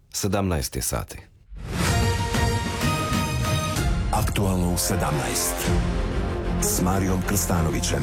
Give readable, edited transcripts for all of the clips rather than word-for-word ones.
17 sati. Aktualno u 17 s Marijom Krstanovićem.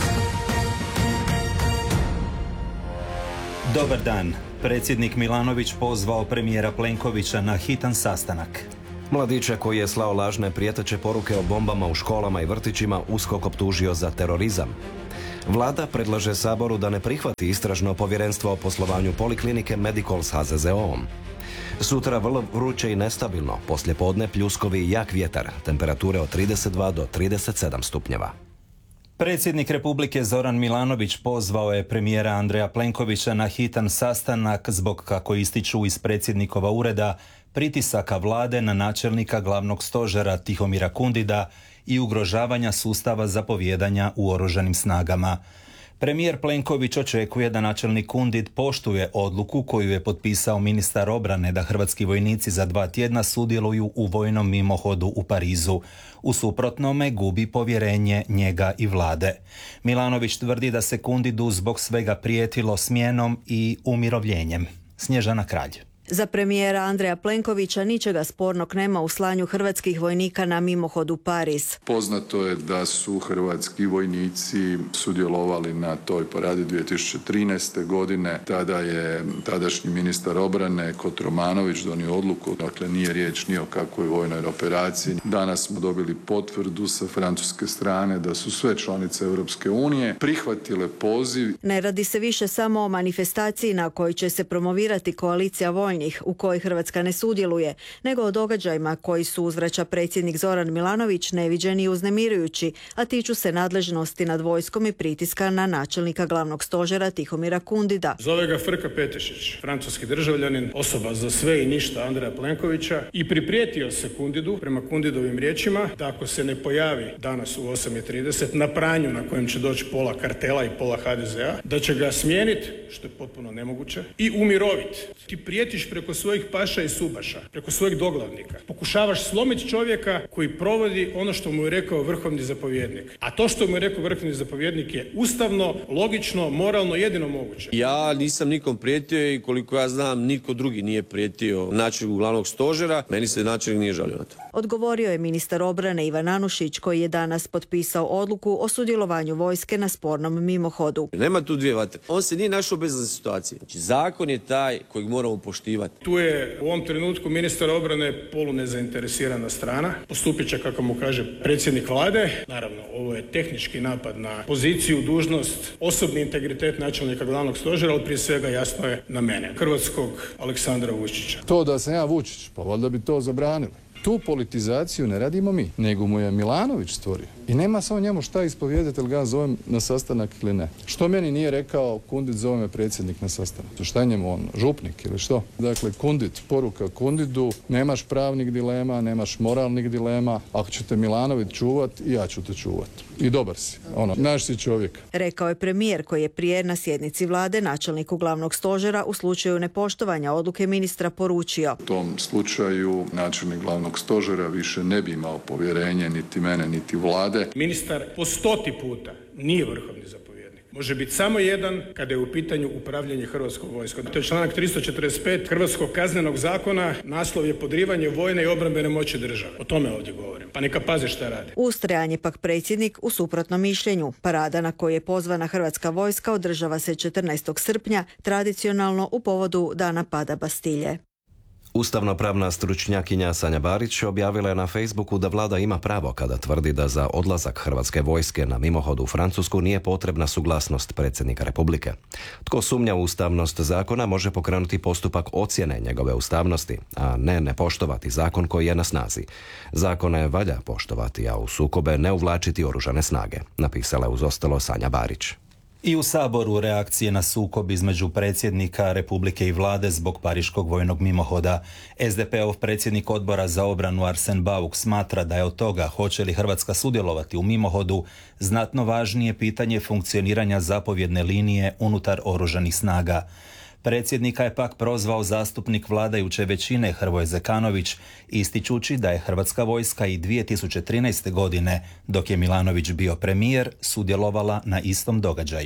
Dobar dan. Predsjednik Milanović pozvao premijera Plenkovića na hitan sastanak. Mladića koji je slao lažne prijeteće poruke o bombama u školama i vrtićima USKOK optužio za terorizam. Vlada predlaže Saboru da ne prihvati istražno povjerenstvo o poslovanju poliklinike Medikol s HZZO-om. Sutra vrlo vruće i nestabilno, poslijepodne pljuskovi i jak vjetar, temperature od 32 do 37 stupnjeva. Predsjednik Republike Zoran Milanović pozvao je premijera Andreja Plenkovića na hitan sastanak zbog, kako ističu iz predsjednikova ureda, pritisaka vlade na načelnika glavnog stožera Tihomira Kundida i ugrožavanja sustava zapovijedanja u oružanim snagama. Premijer Plenković očekuje da načelnik Kundid poštuje odluku koju je potpisao ministar obrane da hrvatski vojnici za 2 tjedna sudjeluju u vojnom mimohodu u Parizu. U suprotnome gubi povjerenje njega i vlade. Milanović tvrdi da se Kundidu zbog svega prijetilo smjenom i umirovljenjem. Snježana Kralj. Za premijera Andreja Plenkovića ničega spornog nema u slanju hrvatskih vojnika na mimohod u Pariz. Poznato je da su hrvatski vojnici sudjelovali na toj paradi 2013. godine. Tada je tadašnji ministar obrane Kotromanović donio odluku, dakle nije riječ ni o kakvoj vojnoj operaciji. Danas smo dobili potvrdu sa francuske strane da su sve članice Europske unije prihvatile poziv. Ne radi se više samo o manifestaciji na kojoj će se promovirati koalicija voljnih u kojoj Hrvatska ne sudjeluje, nego o događajima koji su, uzvraća predsjednik Zoran Milanović, neviđeni i uznemirujući, a tiču se nadležnosti nad vojskom i pritiska na načelnika glavnog stožera Tihomira Kundida. Zove ga Frka Petešić, francuski državljanin, osoba za sve i ništa Andreja Plenkovića, i priprijetio se Kundidu, prema Kundidovim riječima, da ako se ne pojavi danas u 8:30 na pranju na kojem će doći pola kartela i pola HDZ-a, da će ga smijeniti, što je potpuno nemoguće, i umiroviti. Ti prijetiš preko svojih paša i subaša, preko svojih doglavnika. Pokušavaš slomiti čovjeka koji provodi ono što mu je rekao vrhovni zapovjednik. A to što mu je rekao vrhovni zapovjednik je ustavno, logično, moralno, jedino moguće. Ja nisam nikom prijetio i koliko ja znam niko drugi nije prijetio načelniku glavnog stožera. Meni se načelnik nije žalio na to. Odgovorio je ministar obrane Ivan Anušić koji je danas potpisao odluku o sudjelovanju vojske na spornom mimohodu. Nema tu dvije vatre. On se nije našao bez situacije. Znači, zakon je taj kojeg moramo poštivati. Tu je u ovom trenutku ministar obrane polunezainteresirana strana. Postupit će, kako mu kaže predsjednik vlade. Naravno, ovo je tehnički napad na poziciju, dužnost, osobni integritet načelnika glavnog stožera, ali prije svega jasno je na mene, hrvatskog Aleksandra Vučića. To da sam ja Vučić, pa valjda bi to zabranili. Tu politizaciju ne radimo mi, nego mu je Milanović stvorio. I nema samo njemu šta ispovijedati, ili ga zovem na sastanak ili ne. Što meni nije rekao Kundid, zove me predsjednik na sastanak? Šta je njemu on, župnik ili što? Dakle, Kundid, poruka Kundidu, nemaš pravnih dilema, nemaš moralnih dilema. Ako ćete Milanović čuvat, i ja ću te čuvat. I dobar si, naš si čovjek. Rekao je premijer koji je prije na sjednici vlade načelniku glavnog stožera u slučaju nepoštovanja odluke ministra poručio. U tom slučaju načelnik glavnog stožera više ne bi imao povjerenje niti mene, niti vlade. Ministar po 100 puta nije vrhovni zapovjednik. Može biti samo jedan kada je u pitanju upravljanje hrvatskom vojskom. To je članak 345 Hrvatskog kaznenog zakona, naslov je podrivanje vojne i obrambene moći države. O tome ovdje govorim. Pa neka paze šta rade. Ustrajan je pak predsjednik u suprotnom mišljenju. Parada na koju je pozvana hrvatska vojska održava se 14. srpnja, tradicionalno u povodu Dana pada Bastilje. Ustavnopravna stručnjakinja Sanja Barić objavila je na Facebooku da vlada ima pravo kada tvrdi da za odlazak hrvatske vojske na mimohod u Francusku nije potrebna suglasnost predsjednika Republike. Tko sumnja u ustavnost zakona može pokrenuti postupak ocjene njegove ustavnosti, a ne poštovati zakon koji je na snazi. Zakone valja poštovati, a u sukobe ne uvlačiti oružane snage, napisala je uz ostalo Sanja Barić. I u Saboru reakcije na sukob između predsjednika Republike i vlade zbog pariškog vojnog mimohoda. SDP-ov predsjednik odbora za obranu Arsen Bauk smatra da je od toga hoće li Hrvatska sudjelovati u mimohodu znatno važnije pitanje funkcioniranja zapovjedne linije unutar oružanih snaga. Predsjednika je pak prozvao zastupnik vladajuće većine Hrvoje Zekanović, ističući da je Hrvatska vojska i 2013. godine, dok je Milanović bio premijer, sudjelovala na istom događaju.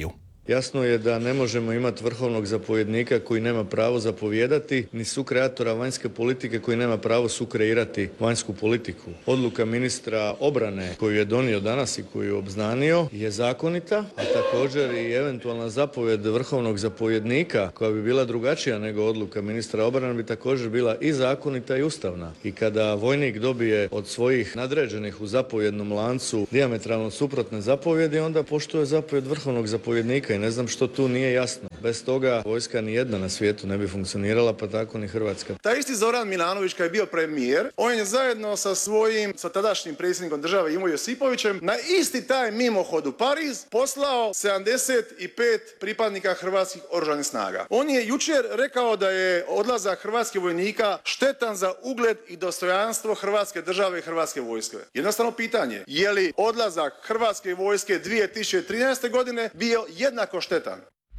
Jasno je da ne možemo imati vrhovnog zapovjednika koji nema pravo zapovijedati, ni sukreatora vanjske politike koji nema pravo sukreirati vanjsku politiku. Odluka ministra obrane koju je donio danas i koju je obznanio je zakonita, a također i eventualna zapovjed vrhovnog zapovjednika koja bi bila drugačija nego odluka ministra obrane bi također bila i zakonita i ustavna. I kada vojnik dobije od svojih nadređenih u zapovjednom lancu dijametralno suprotne zapovjedi, onda poštuje zapovjed vrhovnog zapovjednika i ne znam što tu nije jasno. Bez toga vojska ni jedna na svijetu ne bi funkcionirala, pa tako ni Hrvatska. Taj isti Zoran Milanović kad je bio premijer, on je zajedno sa tadašnjim predsjednikom države Ivo Josipovićem na isti taj mimohod u Pariz poslao 75 pripadnika hrvatskih oružanih snaga. On je jučer rekao da je odlazak hrvatskih vojnika štetan za ugled i dostojanstvo Hrvatske države i Hrvatske vojske. Jednostavno pitanje, je li odlazak Hrvatske vojske 2013. godine bio jednako štetan?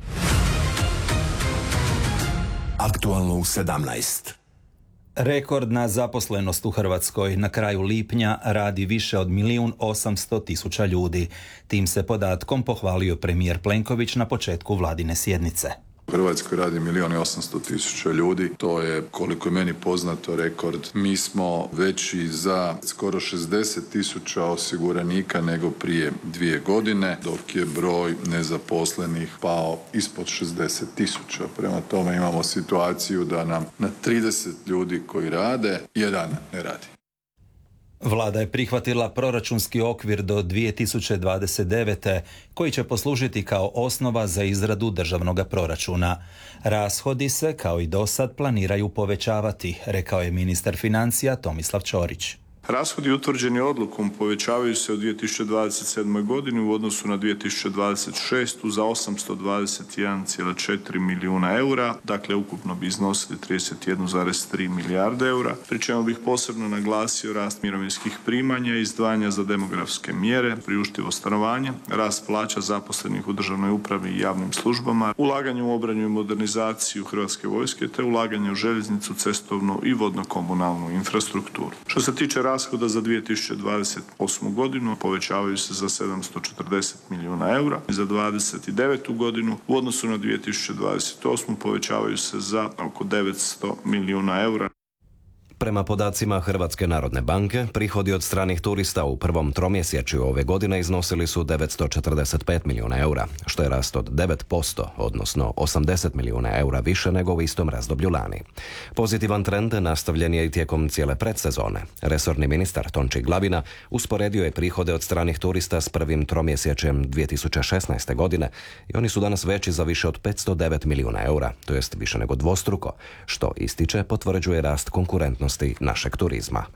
Aktualno u 17. Rekordna zaposlenost u Hrvatskoj na kraju lipnja radi više od 1.800.000 ljudi. Tim se podatkom pohvalio premijer Plenković na početku vladine sjednice. U Hrvatskoj radi 1.800.000 ljudi, to je koliko je meni poznato rekord. Mi smo veći za skoro 60.000 osiguranika nego prije 2 godine, dok je broj nezaposlenih pao ispod 60.000. Prema tome imamo situaciju da nam na 30 ljudi koji rade, jedan ne radi. Vlada je prihvatila proračunski okvir do 2029. koji će poslužiti kao osnova za izradu državnog proračuna. Rashodi se, kao i dosad, planiraju povećavati, rekao je ministar financija Tomislav Ćorić. Rashodi utvrđeni odlukom povećavaju se u 2027. godini u odnosu na 2026. za 821,4 milijuna eura, dakle ukupno bi iznosili 31,3 milijarde eura, pri čemu bih posebno naglasio rast mirovinskih primanja, izdvajanja za demografske mjere, priuštivo stanovanje, rast plaća zaposlenih u državnoj upravi i javnim službama, ulaganje u obranu i modernizaciju Hrvatske vojske te ulaganje u željeznicu, cestovnu i vodno-komunalnu infrastrukturu. Što se tiče rashoda za 2028. godinu povećavaju se za 740 milijuna eura. Za 2029. godinu u odnosu na 2028. povećavaju se za oko 900 milijuna eura. Prema podacima Hrvatske narodne banke, prihodi od stranih turista u prvom tromjesečju ove godine iznosili su 945 milijuna eura, što je rast od 9%, odnosno 80 milijuna eura više nego u istom razdoblju lani. Pozitivan trend nastavljen je i tijekom cijele predsezone. Resorni ministar Tonči Glavina usporedio je prihode od stranih turista s prvim tromjesečjem 2016. godine i oni su danas veći za više od 509 milijuna eura, to jest više nego dvostruko, što ističe potvrđuje rast konkurentnosti našeg turizma.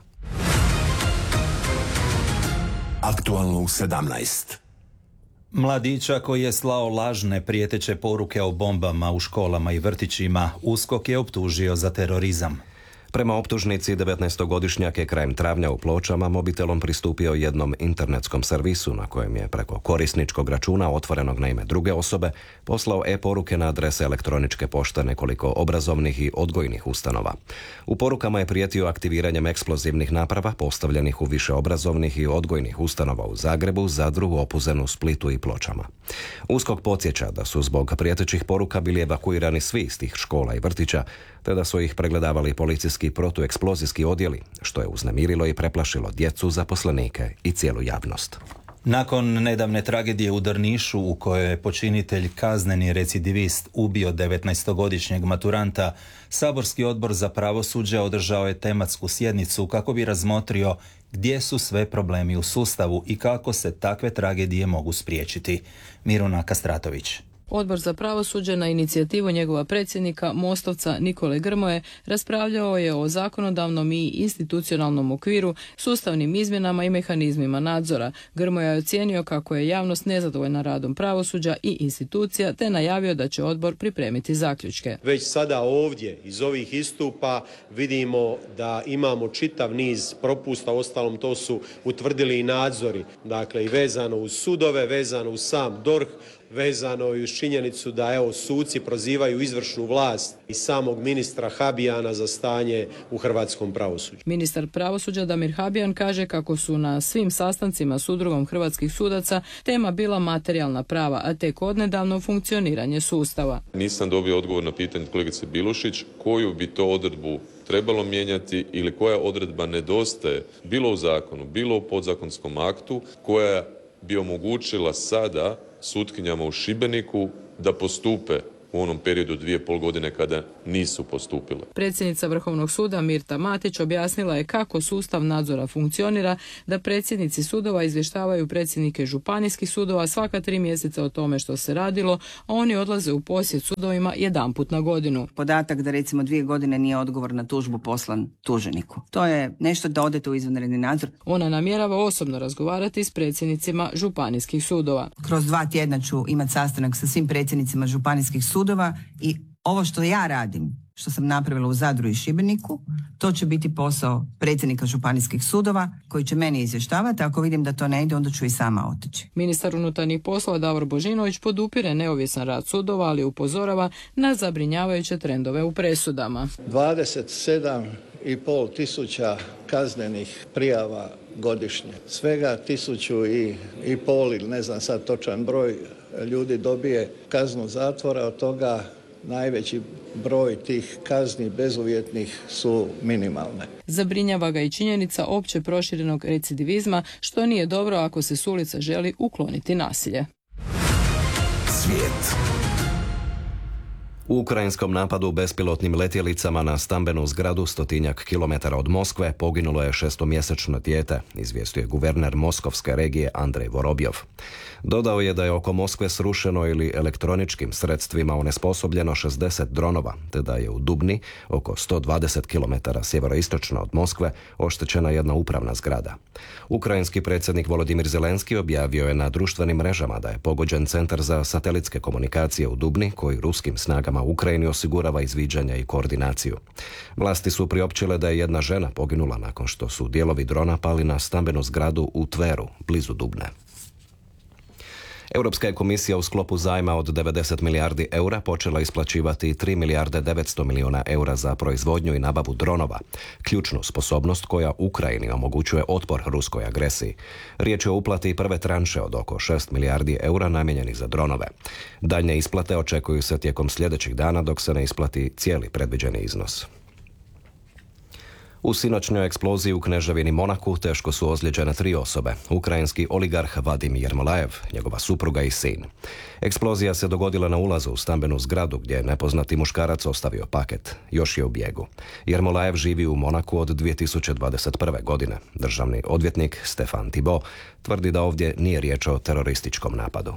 Aktualno u 17. Mladića koji je slao lažne prijeteće poruke o bombama u školama i vrtićima, USKOK je optužio za terorizam. Prema optužnici, 19-godišnjak je krajem travnja u Pločama mobitelom pristupio jednom internetskom servisu na kojem je preko korisničkog računa otvorenog na ime druge osobe poslao e-poruke na adrese elektroničke pošte nekoliko obrazovnih i odgojnih ustanova. U porukama je prijetio aktiviranjem eksplozivnih naprava postavljenih u više obrazovnih i odgojnih ustanova u Zagrebu, Zadru, Opuzenu, Splitu i Pločama. USKOK podsjeća da su zbog prijetećih poruka bili evakuirani svi iz tih škola i vrtića, te da su ih pregledavali policijski protueksplozijski odjeli, što je uznemirilo i preplašilo djecu, zaposlenike i cijelu javnost. Nakon nedavne tragedije u Drnišu u kojoj je počinitelj kazneni recidivist ubio 19-godišnjeg maturanta, Saborski odbor za pravosuđe održao je tematsku sjednicu kako bi razmotrio gdje su sve problemi u sustavu i kako se takve tragedije mogu spriječiti. Miruna Kastratović. Odbor za pravosuđe na inicijativu njegova predsjednika Mostovca Nikole Grmoje raspravljao je o zakonodavnom i institucionalnom okviru, sustavnim izmjenama i mehanizmima nadzora. Grmoja je ocijenio kako je javnost nezadovoljna radom pravosuđa i institucija, te najavio da će odbor pripremiti zaključke. Već sada ovdje iz ovih istupa vidimo da imamo čitav niz propusta, uostalom to su utvrdili i nadzori, dakle i vezano uz sudove, vezano uz sam DORH, vezano i uz činjenicu da evo suci prozivaju izvršnu vlast i samog ministra Habijana za stanje u hrvatskom pravosuđu. Ministar pravosuđa Damir Habijan kaže kako su na svim sastancima s Udrugom hrvatskih sudaca tema bila materijalna prava, a tek odnedavno funkcioniranje sustava. Nisam dobio odgovor na pitanje kolegice Bilušić koju bi to odredbu trebalo mijenjati ili koja odredba nedostaje bilo u zakonu, bilo u podzakonskom aktu koja bi omogućila sada sutkinjama u Šibeniku da postupe u onom periodu 2,5 godine kada nisu postupile. Predsjednica Vrhovnog suda Mirta Matić objasnila je kako sustav nadzora funkcionira, da predsjednici sudova izvještavaju predsjednike županijskih sudova svaka 3 mjeseca o tome što se radilo, a oni odlaze u posjet sudovima jedanput na godinu. Podatak da recimo 2 godine nije odgovor na tužbu poslan tuženiku. To je nešto da odete u izvanredni nadzor. Ona namjerava osobno razgovarati s predsjednicima županijskih sudova. Kroz 2 tjedna ću imati sastanak sa svim predsjednicima županijskih sudova i ovo što ja radim, što sam napravila u Zadru i Šibeniku, to će biti posao predsjednika županijskih sudova koji će meni izvještavati. Ako vidim da to ne ide, onda ću i sama otići. Ministar unutarnjih poslova Davor Božinović podupire neovisan rad sudova, ali upozorava na zabrinjavajuće trendove u presudama. 27,5 tisuća kaznenih prijava godišnje. Svega 1,5 ili ne znam sad točan broj ljudi dobije kaznu zatvora, od toga najveći broj tih kazni bezuvjetnih su minimalne. Zabrinjava ga i činjenica opće proširenog recidivizma, što nije dobro ako se s ulica želi ukloniti nasilje. Svijet. U ukrajinskom napadu bespilotnim letjelicama na stambenu zgradu 100 kilometara od Moskve poginulo je 6-mjesečno dijete, izvijestio je guverner Moskovske regije Andrej Vorobjov. Dodao je da je oko Moskve srušeno ili elektroničkim sredstvima onesposobljeno 60 dronova, te da je u Dubni, oko 120 km sjeveroistočno od Moskve, oštećena jedna upravna zgrada. Ukrajinski predsjednik Volodimir Zelenski objavio je na društvenim mrežama da je pogođen centar za satelitske komunikacije u Dubni, koji ruskim snagama u Ukrajini osigurava izviđanja i koordinaciju. Vlasti su priopćile da je jedna žena poginula nakon što su dijelovi drona pali na stambenu zgradu u Tveru, blizu Dubne. Europska je komisija u sklopu zajma od 90 milijardi eura počela isplaćivati 3 milijarde 900 milijuna eura za proizvodnju i nabavu dronova, ključnu sposobnost koja Ukrajini omogućuje otpor ruskoj agresiji. Riječ je o uplati prve tranše od oko 6 milijardi eura namijenjenih za dronove. Daljnje isplate očekuju se tijekom sljedećih dana dok se ne isplati cijeli predviđeni iznos. U sinoćnjoj eksploziji u Kneževini Monaku teško su ozlijeđene 3 osobe. Ukrajinski oligarh Vadim Jermolajev, njegova supruga i sin. Eksplozija se dogodila na ulazu u stambenu zgradu gdje je nepoznati muškarac ostavio paket. Još je u bijegu. Jermolajev živi u Monaku od 2021. godine. Državni odvjetnik Stefan Thibault tvrdi da ovdje nije riječ o terorističkom napadu.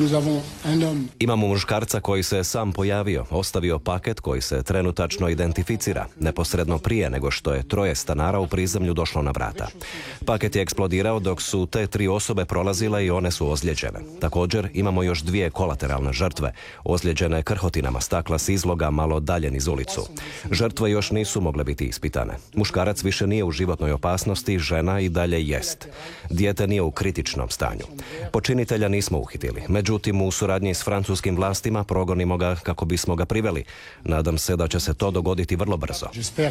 Imamo muškarca koji se sam pojavio, ostavio paket koji se trenutačno identificira, neposredno prije nego što je 3 stanara u prizemlju došlo na vrata. Paket je eksplodirao dok su te 3 osobe prolazile i one su ozlijeđene. Također imamo još 2 kolateralne žrtve, ozlijeđene krhotinama stakla s izloga malo dalje niz ulicu. Žrtve još nisu mogle biti ispitane. Muškarac više nije u životnoj opasnosti, žena i dalje jest. Dijete nije u kritičnom stanju. Počinitelja nismo uhitili. Međutim, u suradnji s francuskim vlastima progonimo ga kako bismo ga priveli. Nadam se da će se to dogoditi vrlo brzo.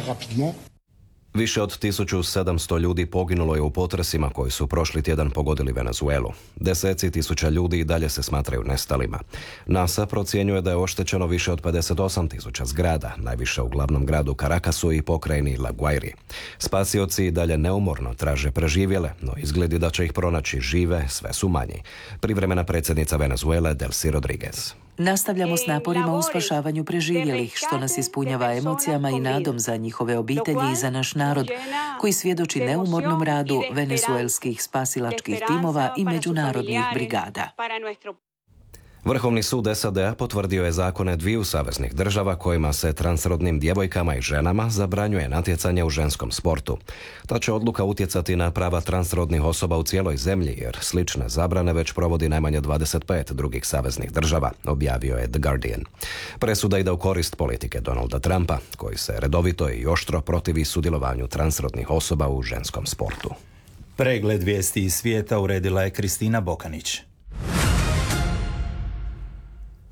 Više od 1700 ljudi poginulo je u potresima koji su prošli tjedan pogodili Venezuelu. Deseci tisuća ljudi i dalje se smatraju nestalima. NASA procjenjuje da je oštećeno više od 58.000 zgrada, najviše u glavnom gradu Caracasu i pokrajini La Guairi. Spasioci i dalje neumorno traže preživjele, no izgledi da će ih pronaći žive sve su manji. Privremena predsjednica Venezuele Delcy Rodriguez. Nastavljamo s naporima u spašavanju preživjelih, što nas ispunjava emocijama i nadom za njihove obitelji i za naš narod, koji svjedoči neumornom radu venezuelskih spasilačkih timova i međunarodnih brigada. Vrhovni sud SAD-a potvrdio je zakone 2 saveznih država kojima se transrodnim djevojkama i ženama zabranjuje natjecanje u ženskom sportu. Ta će odluka utjecati na prava transrodnih osoba u cijeloj zemlji, jer slične zabrane već provodi najmanje 25 drugih saveznih država, objavio je The Guardian. Presuda ide u korist politike Donalda Trumpa, koji se redovito i oštro protivi sudjelovanju transrodnih osoba u ženskom sportu. Pregled vijesti iz svijeta uredila je Kristina Bokanić.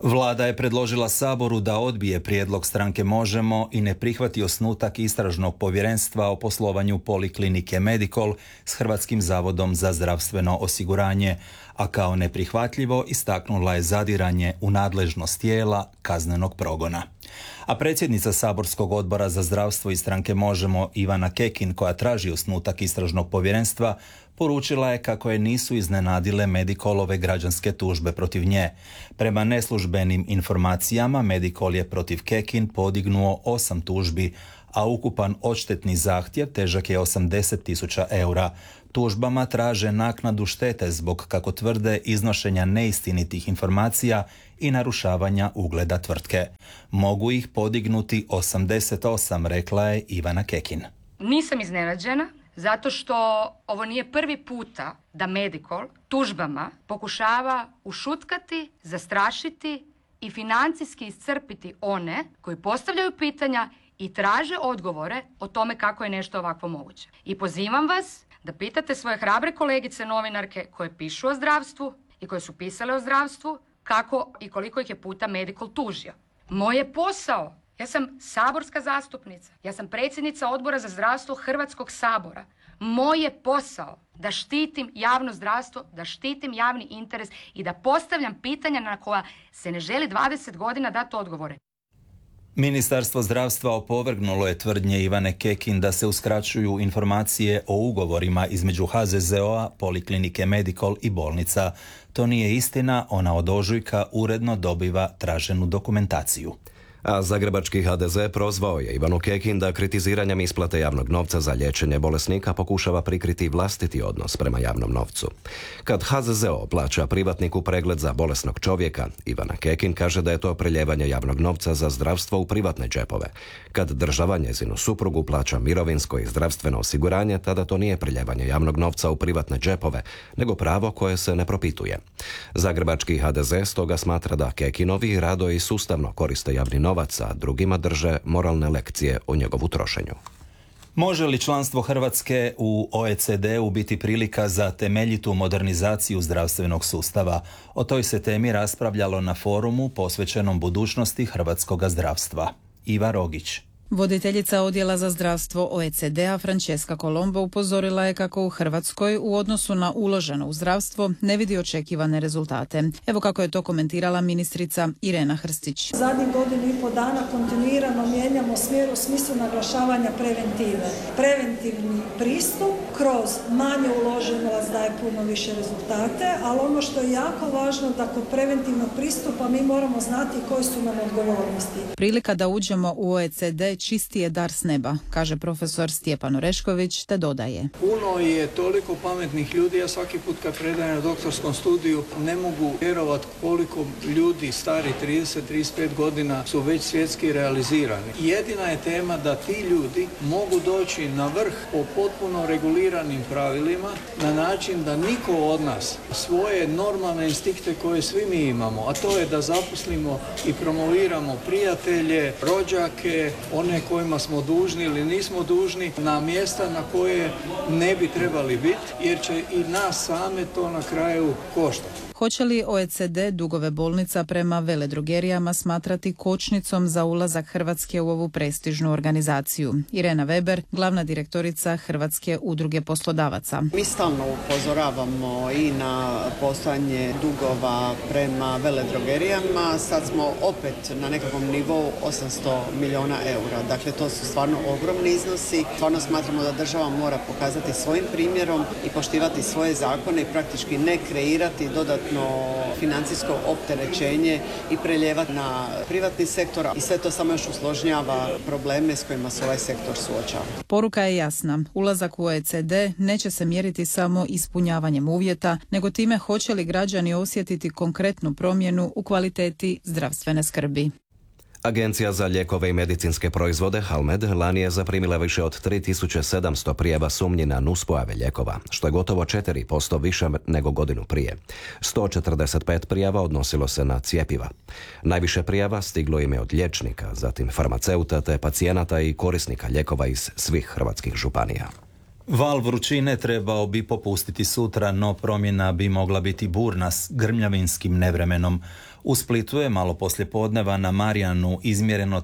Vlada je predložila Saboru da odbije prijedlog stranke Možemo i ne prihvati osnutak istražnog povjerenstva o poslovanju Poliklinike Medikol s Hrvatskim zavodom za zdravstveno osiguranje, a kao neprihvatljivo istaknula je zadiranje u nadležnost tijela kaznenog progona. A predsjednica Saborskog odbora za zdravstvo iz stranke Možemo Ivana Kekin, koja traži osnutak istražnog povjerenstva, poručila je kako je nisu iznenadile Medikolove građanske tužbe protiv nje. Prema neslužbenim informacijama, Medikol je protiv Kekin podignuo 8 tužbi, a ukupan odštetni zahtjev težak je 80.000 eura. Tužbama traže naknadu štete zbog, kako tvrde, iznošenja neistinitih informacija i narušavanja ugleda tvrtke. Mogu ih podignuti 88, rekla je Ivana Kekin. Nisam iznenađena, zato što ovo nije prvi puta da Medikol tužbama pokušava ušutkati, zastrašiti i financijski iscrpiti one koji postavljaju pitanja i traže odgovore o tome kako je nešto ovakvo moguće. I pozivam vas da pitate svoje hrabre kolegice novinarke koje pišu o zdravstvu i koje su pisale o zdravstvu kako i koliko ih je puta Medikol tužio. Moj je posao, ja sam saborska zastupnica, ja sam predsjednica Odbora za zdravstvo Hrvatskog sabora. Moj je posao da štitim javno zdravstvo, da štitim javni interes i da postavljam pitanja na koja se ne želi 20 godina dati odgovore. Ministarstvo zdravstva opovrgnulo je tvrdnje Ivane Kekin da se uskraćuju informacije o ugovorima između HZZO-a, Poliklinike Medikol i bolnica. To nije istina, ona od ožujka uredno dobiva traženu dokumentaciju. A zagrebački HDZ prozvao je Ivanu Kekin da kritiziranjem isplate javnog novca za liječenje bolesnika pokušava prikriti vlastiti odnos prema javnom novcu. Kad HZZO plaća privatniku pregled za bolesnog čovjeka, Ivana Kekin kaže da je to preljevanje javnog novca za zdravstvo u privatne džepove. Kad država njezinu suprugu plaća mirovinsko i zdravstveno osiguranje, tada to nije preljevanje javnog novca u privatne džepove, nego pravo koje se ne propituje. Zagrebački HDZ stoga smatra da Kekinovi rado i sustavno koriste javni novac, a drugima drže moralne lekcije o njegovu trošenju. Može li članstvo Hrvatske u OECD-u biti prilika za temeljitu modernizaciju zdravstvenog sustava? O toj se temi raspravljalo na forumu posvećenom budućnosti hrvatskog zdravstva. Iva Rogić. Voditeljica odjela za zdravstvo OECD-a Francesca Colombo upozorila je kako u Hrvatskoj u odnosu na uloženo u zdravstvo ne vidi očekivane rezultate. Evo kako je to komentirala ministrica Irena Hrstić. Zadnjih godinu i pol dana kontinuirano mijenjamo smjer u smislu naglašavanja preventive. Preventivni pristup kroz manje uloženost daje puno više rezultate, ali ono što je jako važno da kod preventivnog pristupa mi moramo znati koje su nam odgovornosti. Prilika da uđemo u OECD čisti je dar s neba, kaže profesor Stjepan Orešković, te dodaje. Puno je toliko pametnih ljudi, ja svaki put kad predajem na doktorskom studiju ne mogu vjerovati koliko ljudi stari 30-35 godina su već svjetski realizirani. Jedina je tema da ti ljudi mogu doći na vrh po potpuno reguliranim pravilima na način da niko od nas svoje normalne instinkte koje svi mi imamo, a to je da zaposlimo i promoviramo prijatelje, rođake, one kojima smo dužni ili nismo dužni, na mjesta na koje ne bi trebali biti, jer će i nas same to na kraju koštati. Hoće li OECD dugove bolnica prema veledrogerijama smatrati kočnicom za ulazak Hrvatske u ovu prestižnu organizaciju? Irena Weber, glavna direktorica Hrvatske udruge poslodavaca. Mi stalno upozoravamo i na postojanje dugova prema veledrogerijama. Sad smo opet na nekakvom nivou 800 milijuna eura. Dakle, to su stvarno ogromni iznosi. Stvarno smatramo da država mora pokazati svojim primjerom i poštivati svoje zakone i praktički ne kreirati dodatno financijsko opterećenje i preljevati na privatni sektor i sve to samo još usložnjava probleme s kojima se ovaj sektor suočava. Poruka je jasna. Ulazak u OECD neće se mjeriti samo ispunjavanjem uvjeta, nego time hoće li građani osjetiti konkretnu promjenu u kvaliteti zdravstvene skrbi. Agencija za lijekove i medicinske proizvode Halmed lani je zaprimila više od 3700 prijava sumnji na nuspojave lijekova, što je gotovo 4% više nego godinu prije. 145 prijava odnosilo se na cjepiva. Najviše prijava stiglo im je od liječnika, zatim farmaceuta te pacijenata i korisnika lijekova iz svih hrvatskih županija. Val vrućine trebao bi popustiti sutra, no promjena bi mogla biti burna s grmljavinskim nevremenom. U Splitu je malo poslije podneva na Marijanu izmjereno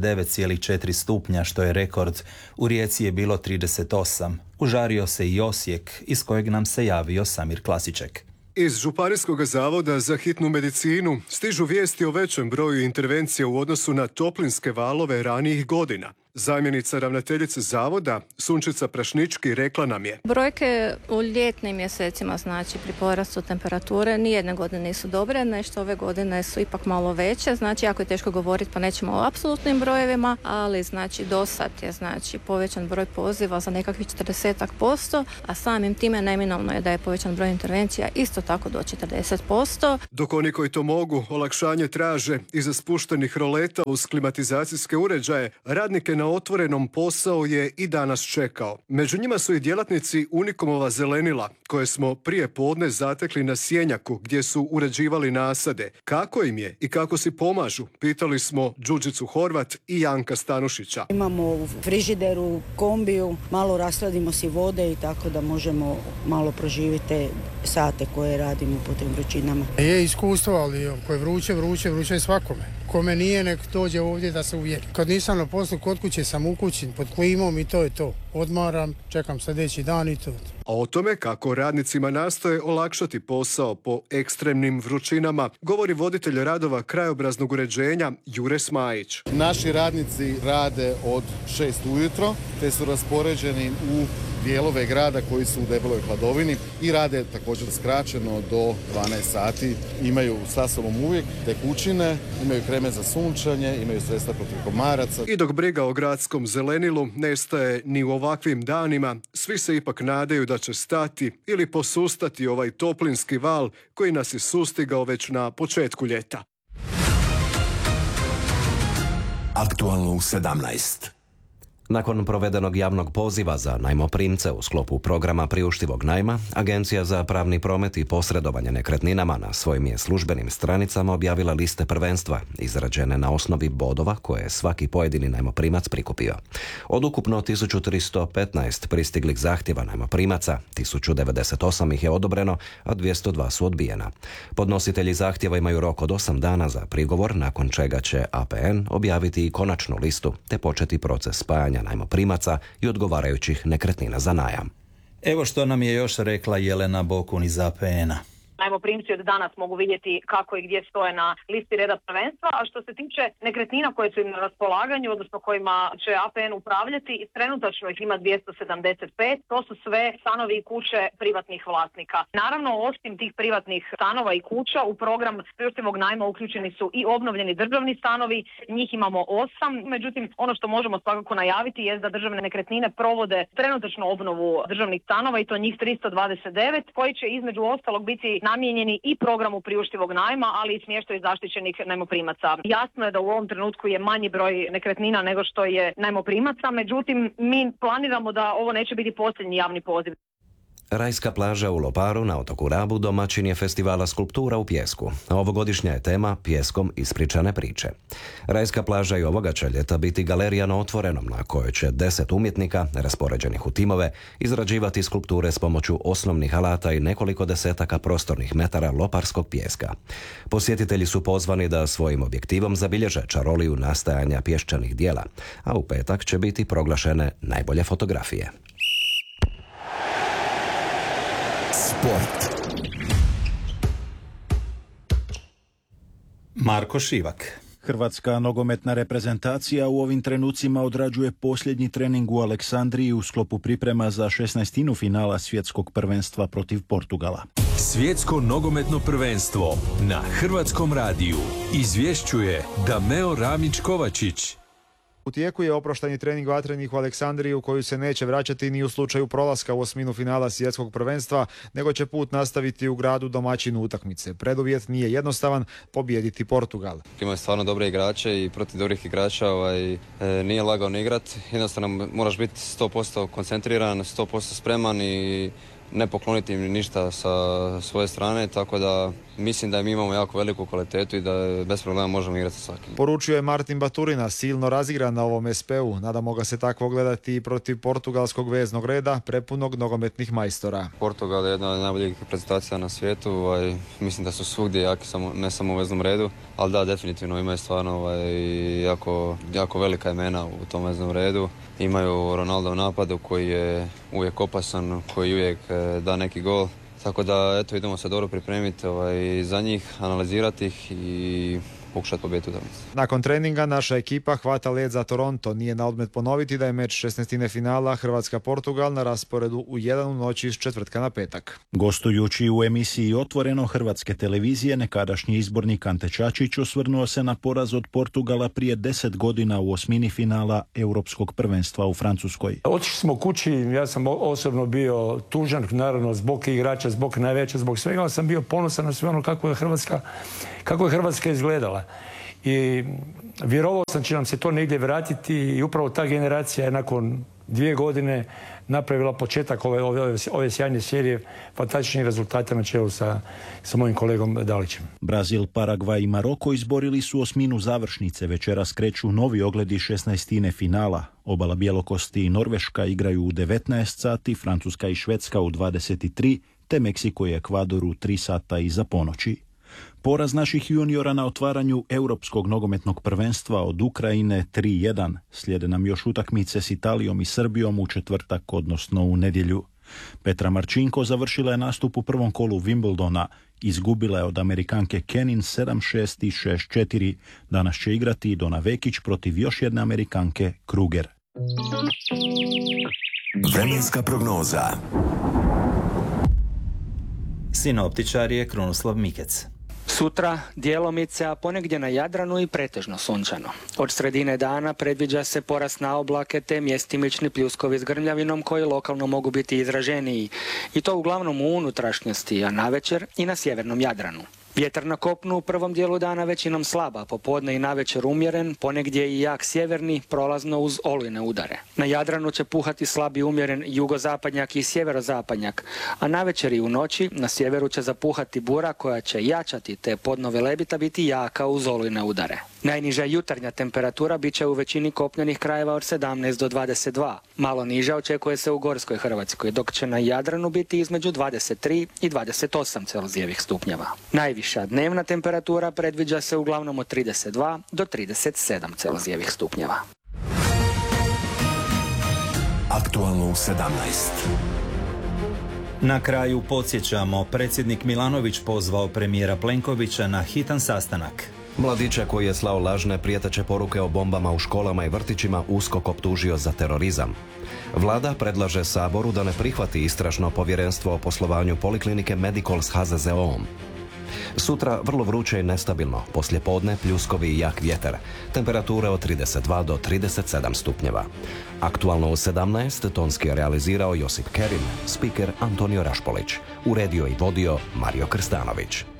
39,4 stupnja, što je rekord. U Rijeci je bilo 38. Užario se i Osijek, iz kojeg nam se javio Samir Klasiček. Iz Županijskog zavoda za hitnu medicinu stižu vijesti o većem broju intervencija u odnosu na toplinske valove ranijih godina. Zamjenica ravnateljice zavoda, Sunčica Prašnički, rekla nam je: brojke u ljetnim mjesecima, znači pri porastu temperature, nijedne godine nisu dobre, nešto ove godine su ipak malo veće, znači jako je teško govoriti, pa nećemo o apsolutnim brojevima, ali znači do sad je znači povećan broj poziva za nekakvih 40%, a samim time neminovno je da je povećan broj intervencija isto tako do 40%. Dok oni koji to mogu, olakšanje traže iza spuštenih roleta uz klimatizacijske uređaje, radnike na otvorenom posao je i danas čekao. Među njima su i djelatnici Unikomova zelenila, koje smo prije podne zatekli na Sjenjaku, gdje su uređivali nasade. Kako im je i kako si pomažu, pitali smo Đurđicu Horvat i Janka Stanušića. Imamo u frižideru, kombiju, malo rasladimo si vode i tako da možemo malo proživjeti te sate koje radimo po tim vrućinama. Je iskustvo, ali ako je vruće je svakome. Kome nije, nek dođe ovdje da se uvjeri. Kad nisam na poslu, kod kuće sam u kući, pod klimom i to je to. Odmaram, čekam sljedeći dan i to. A o tome kako radnicima nastoje olakšati posao po ekstremnim vrućinama, govori voditelj radova krajobraznog uređenja Jure Smajić. Naši radnici rade od 6 ujutro, te su raspoređeni u dijelove grada koji su u debeloj hladovini i rade također skraćeno do 12 sati. Imaju sa sobom uvijek tekućine, imaju kreme za sunčanje, imaju sredstva protiv komaraca. I dok briga o gradskom zelenilu nestaje ni u ovakvim danima, svi se ipak nadaju da će stati ili posustati ovaj toplinski val koji nas je sustigao već na početku ljeta. Aktualno u 17. Nakon provedenog javnog poziva za najmoprimce u sklopu programa priuštivog najma, Agencija za pravni promet i posredovanje nekretninama na svojim je službenim stranicama objavila liste prvenstva, izrađene na osnovi bodova koje je svaki pojedini najmoprimac prikupio. Od ukupno 1315 pristiglih zahtjeva najmoprimaca, 1098 ih je odobreno, a 202 su odbijena. Podnositelji zahtjeva imaju rok od 8 dana za prigovor, nakon čega će APN objaviti i konačnu listu, te početi proces spajanja najmoprimaca i odgovarajućih nekretnina za najam. Evo što nam je još rekla Jelena Bokun iz APN-a. Najmoprimci od danas mogu vidjeti kako i gdje stoje na listi reda prvenstva, a što se tiče nekretnina koje su im na raspolaganju, odnosno kojima će APN upravljati, trenutačno ih ima 275, to su sve stanovi i kuće privatnih vlasnika. Naravno, osim tih privatnih stanova i kuća, u program priuštivog najma uključeni su i obnovljeni državni stanovi, njih imamo 8, međutim, ono što možemo svakako najaviti je da državne nekretnine provode trenutačno obnovu državnih stanova i to njih 329, koji će između ostalog biti namijenjeni i programu priuštivog najma, ali i smještaju zaštićenih najmoprimaca. Jasno je da u ovom trenutku je manji broj nekretnina nego što je najmoprimaca, međutim mi planiramo da ovo neće biti posljednji javni poziv. Rajska plaža u Loparu na otoku Rabu domaćin je festivala skulptura u pijesku. Ovogodišnja je tema Pijeskom ispričane priče. Rajska plaža i ovoga će ljeta biti galerija na otvorenom, na kojoj će 10 umjetnika, raspoređenih u timove, izrađivati skulpture s pomoću osnovnih alata i nekoliko desetaka prostornih metara loparskog pijeska. Posjetitelji su pozvani da svojim objektivom zabilježe čaroliju nastajanja pješčanih dijela, a u petak će biti proglašene najbolje fotografije. Sport. Marko Šivak. Hrvatska nogometna reprezentacija u ovim trenucima odrađuje posljednji trening u Aleksandriji u sklopu priprema za 16. finala svjetskog prvenstva protiv Portugala. Svjetsko nogometno prvenstvo na Hrvatskom radiju izvješćuje Dameo Ramić-Kovačić. U tijeku je oprošteni trening vatrenih u Aleksandriji u koju se neće vraćati ni u slučaju prolaska u osminu finala svjetskog prvenstva, nego će put nastaviti u gradu domaćinu utakmice. Preduvjet nije jednostavan, pobijediti Portugal. Imaju stvarno dobre igrače i protiv dobrih igrača nije lagano igrat. Jednostavno moraš biti 100% koncentriran, 100% spreman i ne pokloniti im ništa sa svoje strane, tako da mislim da mi imamo jako veliku kvalitetu i da bez problema možemo igrati sa svakim. Poručio je Martin Baturina, silno razigran na ovom SP-u. Nadamo ga se takvo gledati i protiv portugalskog veznog reda, prepunog nogometnih majstora. Portugal je jedna od najboljih reprezentacija na svijetu. Mislim da su svugdje jaki, ne samo u veznom redu, ali da, definitivno imaju stvarno jako velika imena u tom veznom redu. Imaju Ronaldo u napadu koji je uvijek opasan, koji uvijek da neki gol. Tako da, eto, idemo se dobro pripremiti za njih, analizirati ih i pokušati pobijediti utakmicu. Nakon treninga naša ekipa hvata led za Toronto. Nije na odmet ponoviti da je meč 16. finala Hrvatska-Portugal na rasporedu u 1 u noći iz četvrtka na petak. Gostujući u emisiji Otvoreno Hrvatske televizije, nekadašnji izbornik Ante Čačić osvrnuo se na poraz od Portugala prije 10 godina u osmini finala Europskog prvenstva u Francuskoj. Otišli smo kući, ja sam osobno bio tužan, naravno zbog igrača, zbog najveća, zbog svega, ali sam bio ponosan na sve ono kako je Hrvatska izgledala. I vjerovao sam će nam se to negdje vratiti i upravo ta generacija je nakon 2 godine napravila početak ove sjajne serije, fantastičnih rezultata na čelu sa mojim kolegom Dalićem. Brazil, Paragvaj i Maroko izborili su osminu završnice. Večeras kreću novi ogledi 16. finala. Obala Bjelokosti i Norveška igraju u 19 sati, Francuska i Švedska u 23, te Meksiko i Ekvador u 3 sata iza ponoći. Poraz naših juniora na otvaranju Europskog nogometnog prvenstva od Ukrajine 3-1. Slijede nam još utakmice s Italijom i Srbijom u četvrtak, odnosno u nedjelju. Petra Marčinko završila je nastup u prvom kolu Wimbledona. Izgubila je od Amerikanke Kenin 7-6 i 6-4. Danas će igrati Dona Vekić protiv još jedne Amerikanke Kruger. Vremenska prognoza. Sinoptičar je Krunoslav Mikec. Sutra djelomice, a ponegdje na Jadranu i pretežno sunčano. Od sredine dana predviđa se porast na oblake te mjestimični pljuskovi s grmljavinom koji lokalno mogu biti izraženiji. I to uglavnom u unutrašnjosti, a navečer i na sjevernom Jadranu. Vjetar na kopnu u prvom dijelu dana većinom slaba, popodne i navečer umjeren, ponegdje i jak sjeverni, prolazno uz olujne udare. Na Jadranu će puhati slabi umjeren jugozapadnjak i sjeverozapadnjak, a navečer i u noći na sjeveru će zapuhati bura koja će jačati te podno Velebita biti jaka uz olujne udare. Najniža jutarnja temperatura bit će u većini kopnenih krajeva od 17 do 22. Malo niža očekuje se u Gorskoj Hrvatskoj, dok će na Jadranu biti između 23 i 28 celzijevih stupnjeva. Najviša dnevna temperatura predviđa se uglavnom od 32 do 37 celzijevih stupnjeva. Aktualno u 17. Na kraju podsjećamo, predsjednik Milanović pozvao premijera Plenkovića na hitan sastanak. Mladića koji je slao lažne prijeteće poruke o bombama u školama i vrtićima USKOK optužio za terorizam. Vlada predlaže Saboru da ne prihvati istražno povjerenstvo o poslovanju poliklinike Medikol s HZZO-om. Sutra vrlo vruće i nestabilno, poslijepodne pljuskovi i jak vjetar, temperature od 32 do 37 stupnjeva. Aktualno u 17 tonski je realizirao Josip Kerin, spiker Antonio Rašpolić, uredio i vodio Mario Krstanović.